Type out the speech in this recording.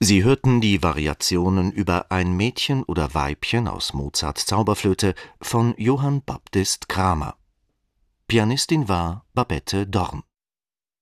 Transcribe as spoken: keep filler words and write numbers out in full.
Sie hörten die Variationen über Ein Mädchen oder Weibchen aus Mozarts Zauberflöte von Johann Baptist Cramer. Pianistin war Babette Dorn.